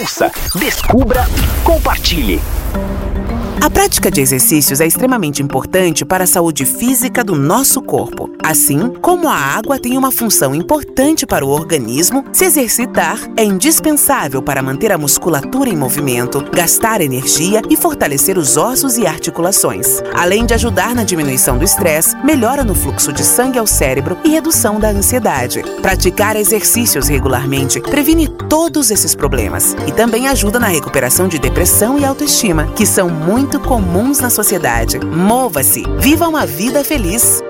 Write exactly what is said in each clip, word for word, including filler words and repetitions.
Ouça, descubra e compartilhe. A prática de exercícios é extremamente importante para a saúde física do nosso corpo. Assim como a água tem uma função importante para o organismo, se exercitar é indispensável para manter a musculatura em movimento, gastar energia e fortalecer os ossos e articulações. Além de ajudar na diminuição do estresse, melhora no fluxo de sangue ao cérebro e redução da ansiedade. Praticar exercícios regularmente previne todos esses problemas e também ajuda na recuperação de depressão e autoestima, que são muito comuns na sociedade. Mova-se! Viva uma vida feliz!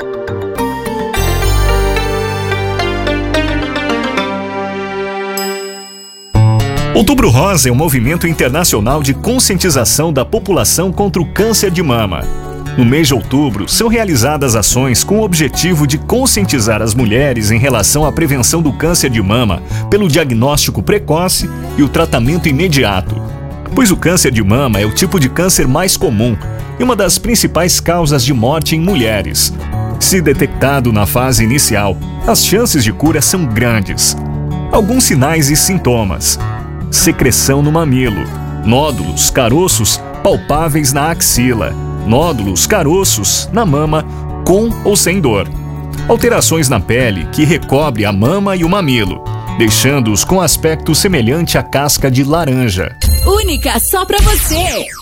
Outubro Rosa é um movimento internacional de conscientização da população contra o câncer de mama. No mês de outubro, são realizadas ações com o objetivo de conscientizar as mulheres em relação à prevenção do câncer de mama pelo diagnóstico precoce e o tratamento imediato, pois o câncer de mama é o tipo de câncer mais comum e uma das principais causas de morte em mulheres. Se detectado na fase inicial, as chances de cura são grandes. Alguns sinais e sintomas: secreção no mamilo, nódulos, caroços palpáveis na axila, nódulos, caroços na mama com ou sem dor, alterações na pele que recobre a mama e o mamilo, deixando-os com aspecto semelhante à casca de laranja. Única só pra você!